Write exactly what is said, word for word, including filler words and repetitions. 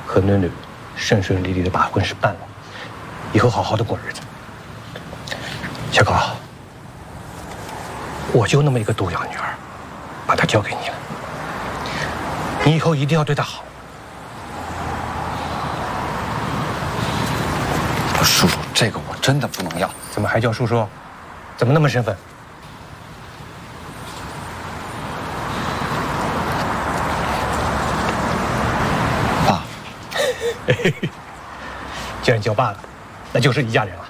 和囡囡顺顺利利的把婚事办了，以后好好的过日子。小高，我就那么一个独养女儿，把她交给你了，你以后一定要对她好。 叔叔，这个我真的不能要。 怎么还叫叔叔？怎么那么身份？ 爸， 既然叫爸了，那就是一家人了。